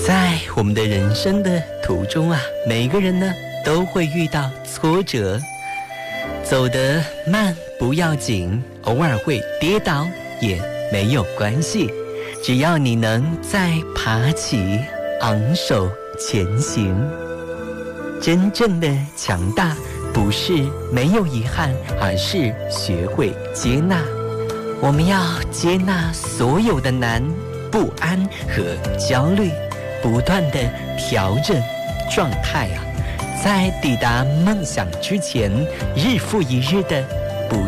在我们的人生的途中啊，每个人呢都会遇到挫折，走得慢不要紧，偶尔会跌倒也没有关系，只要你能再爬起，昂首前行。真正的强大不是没有遗憾，而是学会接纳。我们要接纳所有的难、不安和焦虑，不断的调整状态啊，在抵达梦想之前，日复一日的